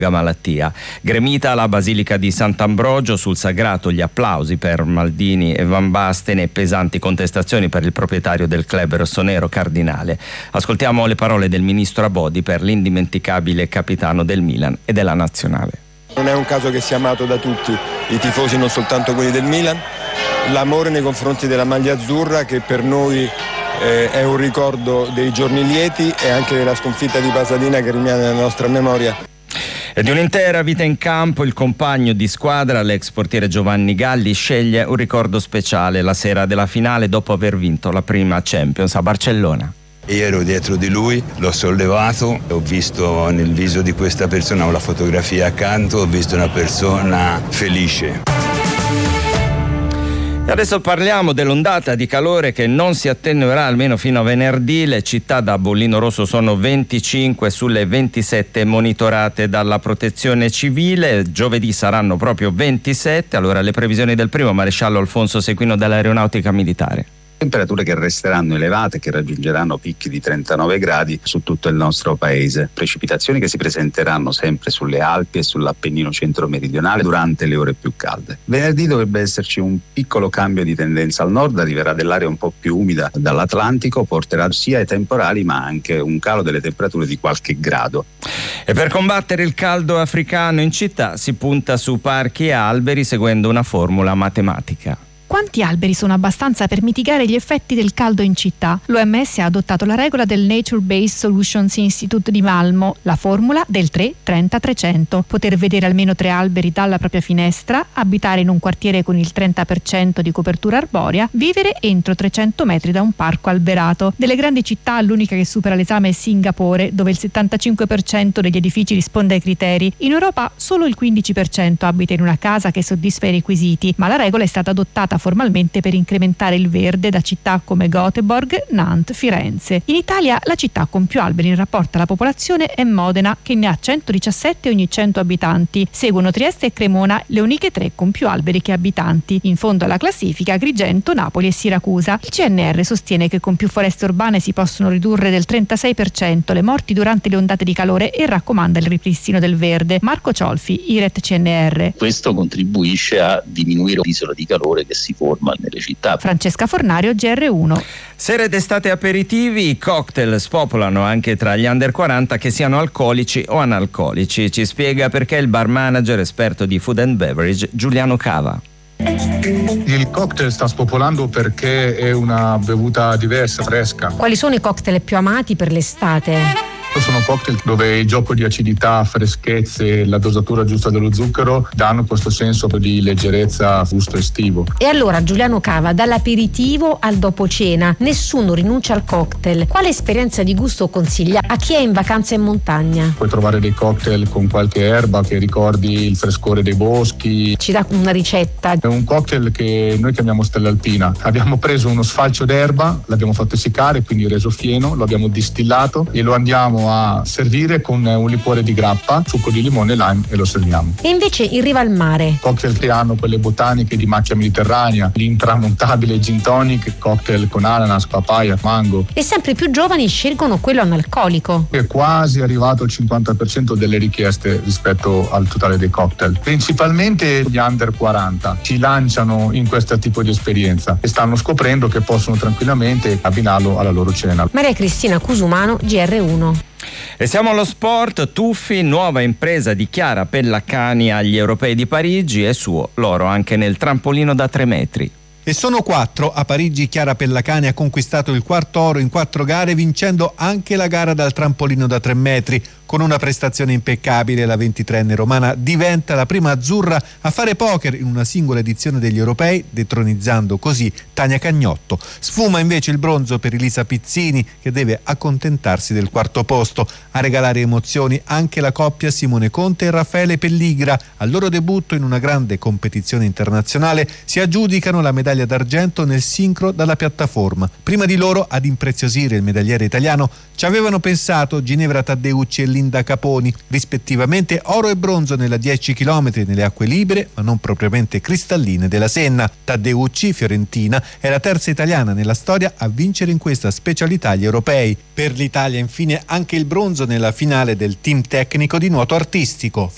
malattia. Gremita la Basilica di Sant'Ambrogio, sul sagrato gli applausi per Maldini e Van Basten e pesanti contestazioni per il proprietario del club rossonero Cardinale. Ascoltiamo le parole del ministro Abodi per l'indimenticabile capitano del Milan e della Nazionale. Non è un caso che sia amato da tutti i tifosi, non soltanto quelli del Milan. L'amore nei confronti della maglia azzurra, che per noi è un ricordo dei giorni lieti e anche della sconfitta di Pasadena, che rimane nella nostra memoria. E di un'intera vita in campo, il compagno di squadra, l'ex portiere Giovanni Galli, sceglie un ricordo speciale la sera della finale dopo aver vinto la prima Champions a Barcellona. Io ero dietro di lui, l'ho sollevato, ho visto nel viso di questa persona, ho la fotografia accanto, ho visto una persona felice. E adesso parliamo dell'ondata di calore che non si attenuerà almeno fino a venerdì. Le città da bollino rosso sono 25 sulle 27 monitorate dalla Protezione Civile. Giovedì saranno proprio 27. Allora le previsioni del primo maresciallo Alfonso Sequino dell'Aeronautica Militare. Temperature che resteranno elevate, che raggiungeranno picchi di 39 gradi su tutto il nostro paese. Precipitazioni che si presenteranno sempre sulle Alpi e sull'Appennino centro-meridionale durante le ore più calde. Venerdì dovrebbe esserci un piccolo cambio di tendenza al nord, arriverà dell'aria un po' più umida dall'Atlantico, porterà sia ai temporali ma anche un calo delle temperature di qualche grado. E per combattere il caldo africano in città si punta su parchi e alberi seguendo una formula matematica. Quanti alberi sono abbastanza per mitigare gli effetti del caldo in città? L'OMS ha adottato la regola del Nature Based Solutions Institute di Malmo, la formula del 3-30-300. Poter vedere almeno 3 alberi dalla propria finestra, abitare in un quartiere con il 30% di copertura arborea, vivere entro 300 metri da un parco alberato. Delle grandi città l'unica che supera l'esame è Singapore, dove il 75% degli edifici risponde ai criteri. In Europa solo il 15% abita in una casa che soddisfa i requisiti, ma la regola è stata adottata formalmente per incrementare il verde da città come Göteborg, Nantes, Firenze. In Italia la città con più alberi in rapporto alla popolazione è Modena, che ne ha 117 ogni 100 abitanti. Seguono Trieste e Cremona, le uniche 3 con più alberi che abitanti. In fondo alla classifica Agrigento, Napoli e Siracusa. Il CNR sostiene che con più foreste urbane si possono ridurre del 36% le morti durante le ondate di calore e raccomanda il ripristino del verde. Marco Ciolfi, IRET CNR. Questo contribuisce a diminuire l'isola di calore che si forma nelle città. Francesca Fornario, GR1. Sere d'estate e aperitivi, i cocktail spopolano anche tra gli under 40, che siano alcolici o analcolici. Ci spiega perché il bar manager esperto di food and beverage Giuliano Cava. Il cocktail sta spopolando perché è una bevuta diversa, fresca. Quali sono i cocktail più amati per l'estate? Sono cocktail dove il gioco di acidità, freschezze e la dosatura giusta dello zucchero danno questo senso di leggerezza, gusto estivo. E allora Giuliano Cava, dall'aperitivo al dopo cena, nessuno rinuncia al cocktail. Quale esperienza di gusto consiglia a chi è in vacanza in montagna? Puoi trovare dei cocktail con qualche erba che ricordi il frescore dei boschi. Ci dà una ricetta? È un cocktail che noi chiamiamo stella alpina. Abbiamo preso uno sfalcio d'erba, l'abbiamo fatto essiccare, quindi reso fieno, lo abbiamo distillato e lo andiamo a servire con un liquore di grappa, succo di limone e lime, e lo serviamo. E invece in riva al mare? Cocktail che hanno quelle botaniche di macchia mediterranea, l'intramontabile gin tonic, cocktail con ananas, papaya, mango. E sempre più giovani scelgono quello analcolico. È quasi arrivato al 50% delle richieste rispetto al totale dei cocktail. Principalmente gli under 40 si lanciano in questo tipo di esperienza e stanno scoprendo che possono tranquillamente abbinarlo alla loro cena. Maria Cristina Cusumano, GR1. E siamo allo sport. Tuffi, nuova impresa di Chiara Pellacani agli Europei di Parigi, e suo l'oro anche nel trampolino da 3 metri. E sono 4. A Parigi Chiara Pellacani ha conquistato il 4° oro in 4 gare, vincendo anche la gara dal trampolino da 3 metri. Con una prestazione impeccabile, la 23enne romana diventa la prima azzurra a fare poker in una singola edizione degli Europei, detronizzando così Tania Cagnotto. Sfuma invece il bronzo per Elisa Pizzini, che deve accontentarsi del 4° posto. A regalare emozioni anche la coppia Simone Conte e Raffaele Pelligra. Al loro debutto in una grande competizione internazionale si aggiudicano la medaglia d'argento nel sincro dalla piattaforma. Prima di loro, ad impreziosire il medagliere italiano, ci avevano pensato Ginevra Taddeucci e Linda Caponi, rispettivamente oro e bronzo nella 10 km nelle acque libere, ma non propriamente cristalline, della Senna. Taddeucci, fiorentina, è la terza italiana nella storia a vincere in questa specialità agli Europei. Per l'Italia infine anche il bronzo nella finale del team tecnico di nuoto artistico.